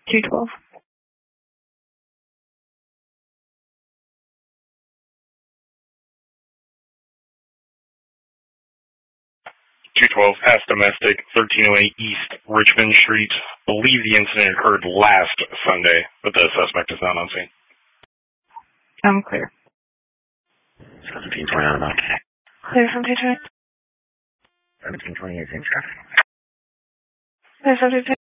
212. 212, past domestic, 1308 East Richmond Street. Believe the incident occurred last Sunday, but the suspect is not on scene. I'm clear. 1720 on about. Clear from 220. 1720 is in traffic. Clear from 220.